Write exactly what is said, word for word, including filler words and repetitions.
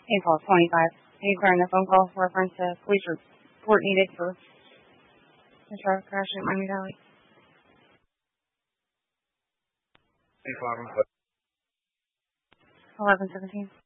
April twenty-five. Inquiring the phone call reference to police report needed for the truck crash at Miami Valley. eleven seventeen.